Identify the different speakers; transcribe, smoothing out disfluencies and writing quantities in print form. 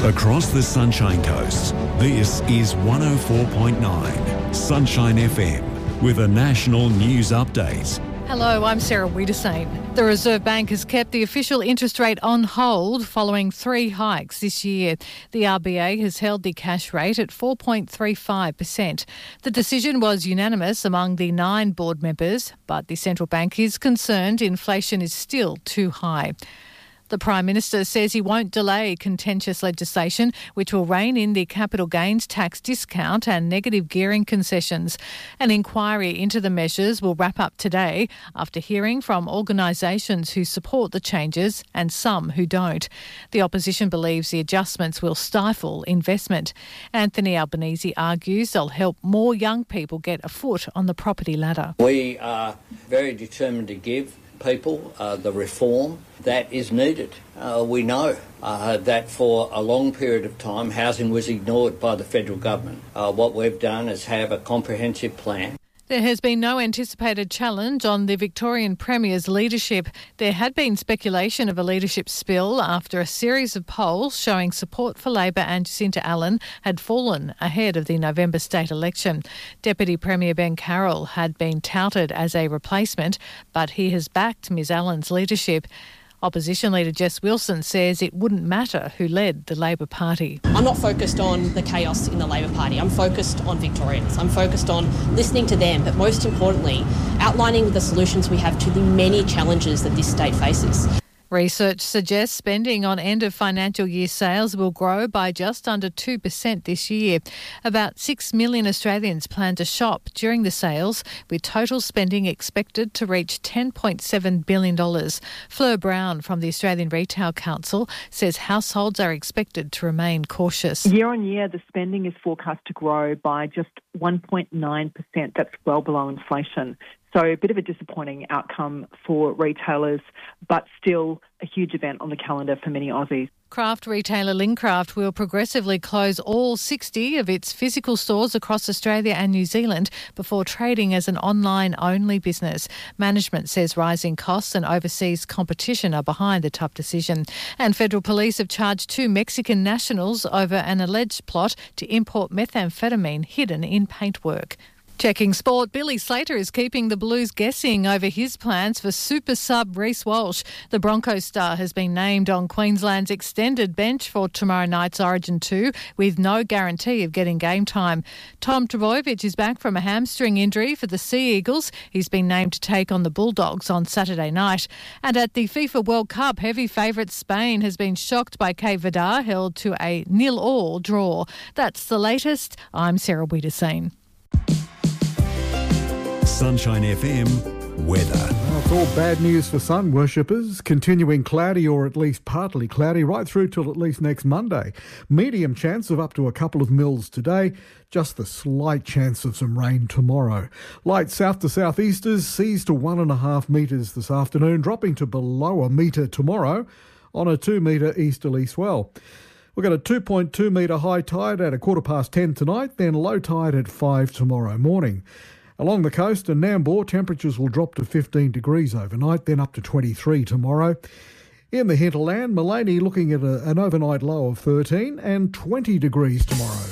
Speaker 1: Across the Sunshine Coast, this is 104.9 Sunshine FM with a national news update.
Speaker 2: Hello, I'm Sarah Wiedersane. The Reserve Bank has kept the official interest rate on hold following 3 hikes this year. The RBA has held the cash rate at 4.35%. The decision was unanimous among the 9 board members, but the central bank is concerned inflation is still too high. The Prime Minister says he won't delay contentious legislation which will rein in the capital gains tax discount and negative gearing concessions. An inquiry into the measures will wrap up today after hearing from organisations who support the changes and some who don't. The opposition believes the adjustments will stifle investment. Anthony Albanese argues they'll help more young people get a foot on the property ladder.
Speaker 3: We are very determined to give people the reform that is needed. We know that for a long period of time housing was ignored by the federal government. What we've done is have a comprehensive plan.
Speaker 2: There has been no anticipated challenge on the Victorian Premier's leadership. There had been speculation of a leadership spill after a series of polls showing support for Labor and Jacinta Allan had fallen ahead of the November state election. Deputy Premier Ben Carroll had been touted as a replacement, but he has backed Ms Allan's leadership. Opposition leader Jess Wilson says it wouldn't matter who led the Labor Party.
Speaker 4: I'm not focused on the chaos in the Labor Party. I'm focused on Victorians. I'm focused on listening to them, but most importantly, outlining the solutions we have to the many challenges that this state faces.
Speaker 2: Research suggests spending on end of financial year sales will grow by just under 2% this year. About 6 million Australians plan to shop during the sales, with total spending expected to reach $10.7 billion. Fleur Brown from the Australian Retail Council says households are expected to remain cautious.
Speaker 5: Year on year, the spending is forecast to grow by just 1.9%. That's well below inflation. So a bit of a disappointing outcome for retailers, but still a huge event on the calendar for many Aussies.
Speaker 2: Craft retailer Lincraft will progressively close all 60 of its physical stores across Australia and New Zealand before trading as an online-only business. Management says rising costs and overseas competition are behind the tough decision. And federal police have charged 2 Mexican nationals over an alleged plot to import methamphetamine hidden in paintwork. Checking sport, Billy Slater is keeping the Blues guessing over his plans for super sub Reece Walsh. The Broncos star has been named on Queensland's extended bench for tomorrow night's Origin 2 with no guarantee of getting game time. Tom Trbojevic is back from a hamstring injury for the Sea Eagles. He's been named to take on the Bulldogs on Saturday night. And at the FIFA World Cup, heavy favourite Spain has been shocked by Cape Verde, held to a 0-0 draw. That's the latest. I'm Sarah Wiedersane.
Speaker 1: Sunshine FM weather.
Speaker 6: Well, it's all bad news for sun worshippers. Continuing cloudy or at least partly cloudy right through till at least next Monday. Medium chance of up to a couple of mils today. Just the slight chance of some rain tomorrow. Light south to southeasters, seas to 1.5 metres this afternoon, dropping to below a metre tomorrow on a 2 metre easterly swell. We've got a 2.2 metre high tide at 10:15 tonight, then low tide at 5 tomorrow morning. Along the coast and Nambour, temperatures will drop to 15 degrees overnight, then up to 23 tomorrow. In the hinterland, Maleny looking at an overnight low of 13 and 20 degrees tomorrow.